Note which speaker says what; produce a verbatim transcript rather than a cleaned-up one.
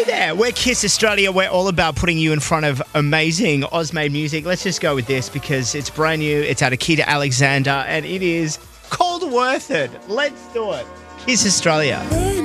Speaker 1: Hey there, we're Kiss Australia. We're all about putting you in front of amazing Oz-made music. Let's just go with this because it's brand new. It's out of Keita Alexander and it is called Worth It. Let's do it. Kiss Australia.